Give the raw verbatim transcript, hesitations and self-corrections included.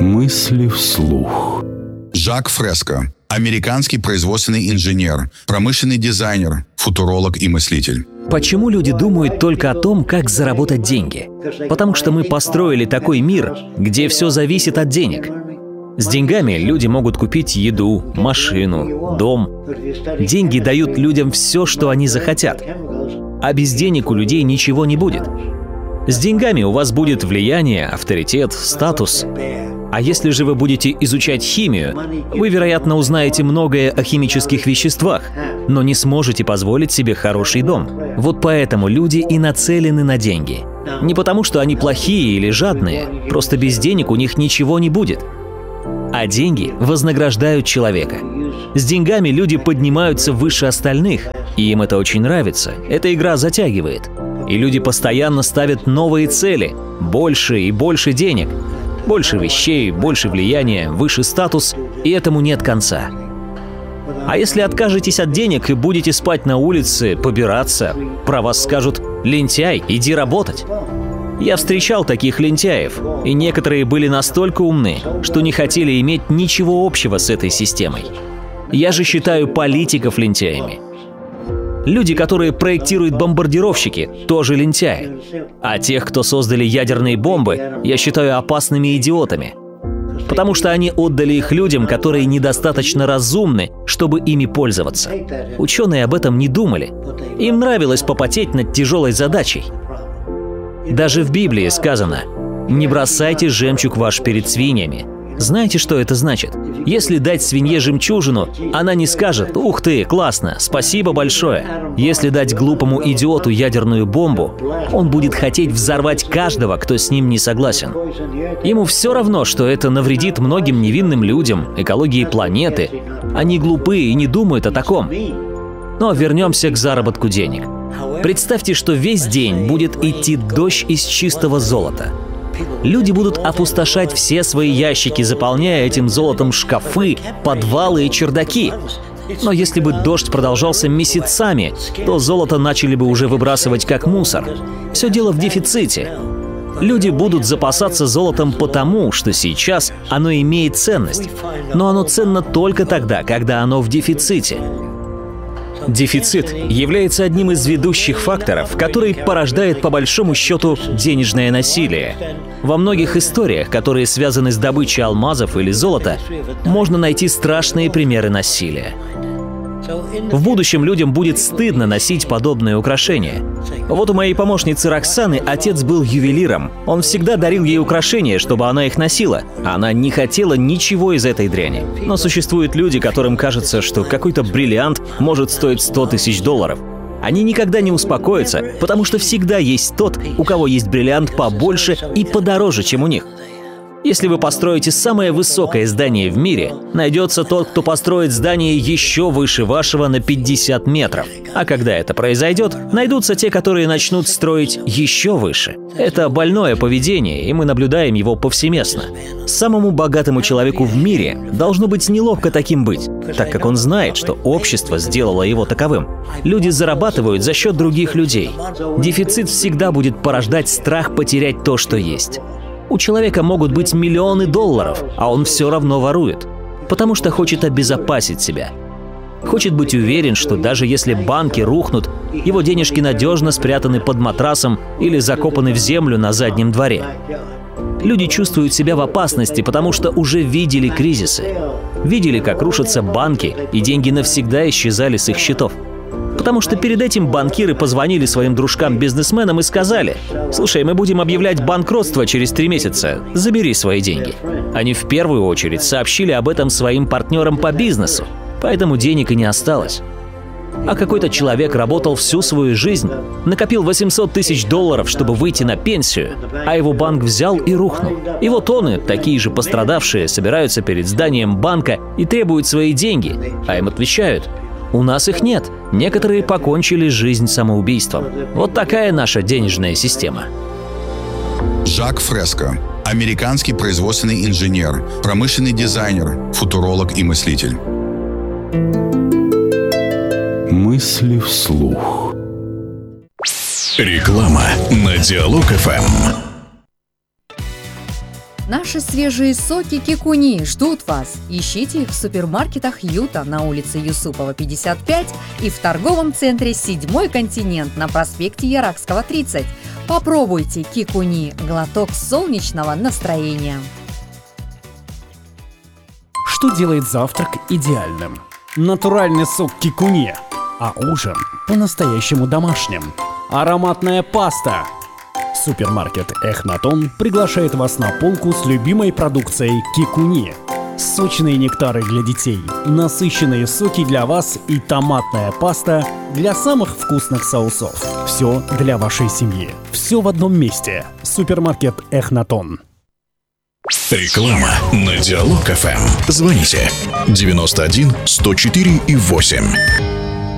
Мысли вслух. Жак Фреско. Американский производственный инженер, промышленный дизайнер, футуролог и мыслитель. Почему люди думают только о том, как заработать деньги? Потому что мы построили такой мир, где все зависит от денег. С деньгами люди могут купить еду, машину, дом. Деньги дают людям все, что они захотят. А без денег у людей ничего не будет. С деньгами у вас будет влияние, авторитет, статус. А если же вы будете изучать химию, вы, вероятно, узнаете многое о химических веществах, но не сможете позволить себе хороший дом. Вот поэтому люди и нацелены на деньги. Не потому, что они плохие или жадные, просто без денег у них ничего не будет. А деньги вознаграждают человека. С деньгами люди поднимаются выше остальных, и им это очень нравится. Эта игра затягивает. И люди постоянно ставят новые цели. Больше и больше денег. Больше вещей, больше влияния, выше статус, и этому нет конца. А если откажетесь от денег и будете спать на улице, побираться, про вас скажут: «Лентяй, иди работать». Я встречал таких лентяев, и некоторые были настолько умны, что не хотели иметь ничего общего с этой системой. Я же считаю политиков лентяями. Люди, которые проектируют бомбардировщики, тоже лентяи. А тех, кто создали ядерные бомбы, я считаю опасными идиотами. Потому что они отдали их людям, которые недостаточно разумны, чтобы ими пользоваться. Ученые об этом не думали. Им нравилось попотеть над тяжелой задачей. Даже в Библии сказано: «Не бросайте жемчуг ваш перед свиньями». Знаете, что это значит? Если дать свинье жемчужину, она не скажет: «Ух ты, классно, спасибо большое». Если дать глупому идиоту ядерную бомбу, он будет хотеть взорвать каждого, кто с ним не согласен. Ему все равно, что это навредит многим невинным людям, экологии планеты. Они глупые и не думают о таком. Но вернемся к заработку денег. Представьте, что весь день будет идти дождь из чистого золота. Люди будут опустошать все свои ящики, заполняя этим золотом шкафы, подвалы и чердаки. Но если бы дождь продолжался месяцами, то золото начали бы уже выбрасывать как мусор. Все дело в дефиците. Люди будут запасаться золотом потому, что сейчас оно имеет ценность. Но оно ценно только тогда, когда оно в дефиците. Дефицит является одним из ведущих факторов, который порождает, по большому счету, денежное насилие. Во многих историях, которые связаны с добычей алмазов или золота, можно найти страшные примеры насилия. В будущем людям будет стыдно носить подобные украшения. Вот у моей помощницы Роксаны отец был ювелиром. Он всегда дарил ей украшения, чтобы она их носила. Она не хотела ничего из этой дряни. Но существуют люди, которым кажется, что какой-то бриллиант может стоить сто тысяч долларов. Они никогда не успокоятся, потому что всегда есть тот, у кого есть бриллиант побольше и подороже, чем у них. Если вы построите самое высокое здание в мире, найдется тот, кто построит здание еще выше вашего на пятьдесят метров. А когда это произойдет, найдутся те, которые начнут строить еще выше. Это больное поведение, и мы наблюдаем его повсеместно. Самому богатому человеку в мире должно быть неловко таким быть, так как он знает, что общество сделало его таковым. Люди зарабатывают за счет других людей. Дефицит всегда будет порождать страх потерять то, что есть. У человека могут быть миллионы долларов, а он все равно ворует, потому что хочет обезопасить себя. Хочет быть уверен, что даже если банки рухнут, его денежки надежно спрятаны под матрасом или закопаны в землю на заднем дворе. Люди чувствуют себя в опасности, потому что уже видели кризисы. Видели, как рушатся банки, и деньги навсегда исчезали с их счетов. Потому что перед этим банкиры позвонили своим дружкам-бизнесменам и сказали: «Слушай, мы будем объявлять банкротство через три месяца. Забери свои деньги». Они в первую очередь сообщили об этом своим партнерам по бизнесу, поэтому денег и не осталось. А какой-то человек работал всю свою жизнь, накопил восемьсот тысяч долларов, чтобы выйти на пенсию, а его банк взял и рухнул. И вот он и такие же пострадавшие собираются перед зданием банка и требуют свои деньги, а им отвечают: «У нас их нет. Некоторые покончили жизнь самоубийством». Вот такая наша денежная система. Жак Фреско. Американский производственный инженер, промышленный дизайнер, футуролог и мыслитель. Мысли вслух. Реклама на Диалог эф эм. Наши свежие соки Кикуни ждут вас. Ищите их в супермаркетах Юта на улице Юсупова, пятьдесят пять и в торговом центре «Седьмой континент» на проспекте Яракского, тридцать. Попробуйте Кикуни – глоток солнечного настроения. Что делает завтрак идеальным? Натуральный сок Кикуни, а ужин по-настоящему домашним. Ароматная паста. Супермаркет Эхнатон приглашает вас на полку с любимой продукцией Кикуни. Сочные нектары для детей, насыщенные соки для вас и томатная паста для самых вкусных соусов. Все для вашей семьи. Все в одном месте. Супермаркет Эхнатон. Реклама на Диалог эф эм. Звоните девяносто один сто четыре и восемь.